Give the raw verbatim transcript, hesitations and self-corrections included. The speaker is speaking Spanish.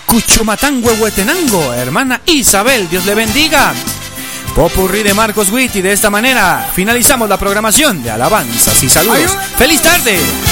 Cuchumatán, Huehuetenango, hermana Isabel, Dios le bendiga. Popurrí de Marcos Witt, y de esta manera finalizamos la programación de alabanzas y saludos. ¡Feliz tarde!